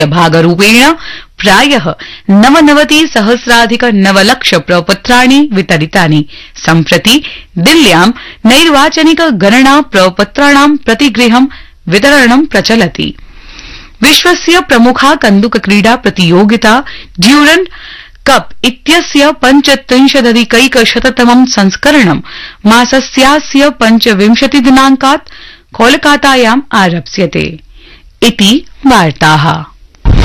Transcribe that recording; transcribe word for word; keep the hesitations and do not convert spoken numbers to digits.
भागरूपेण प्रायः नवनवति सहस्राधिक नवलक्ष प्रपत्राणि वितरितानि। सम्प्रति दिल्ल्यां नैर्वाचनिक गणना प्रपत्राणां प्रतिगृहं वितरणं प्रचलति। विश्वस्य प्रमुखा कन्दुक क्रीडा प्रतियोगिता ड्यूरण्ड कप इत्यस्य पञ्चत्रिंशदधिकैकशततमं संस्करणं मासस्यास्य पञ्चविंशति दिनाङ्कात् कोलकातायाम् आरप्स्यते। इति वार्ताः।